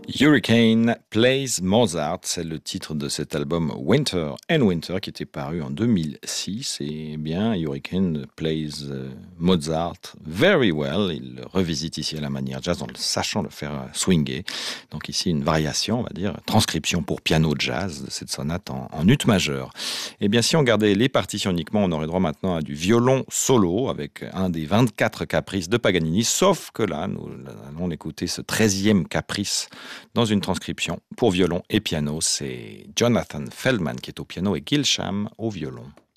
Hurricane Plays Mozart, c'est le titre de cet album Winter and Winter qui était paru en 2006. Et bien, Hurricane plays Mozart very well. Il le revisite ici à la manière jazz en le sachant le faire swinger. Donc ici, une variation, on va dire, transcription pour piano jazz de cette sonate en ut majeur. Et bien, si on gardait les partitions uniquement, on aurait droit maintenant à du violon solo avec un des 24 caprices de Paganini. Sauf que là, nous allons écouter ce 13e caprice dans une transcription pour violon et piano. C'est Jonathan Feldman qui est au piano et Gil Sham au violon.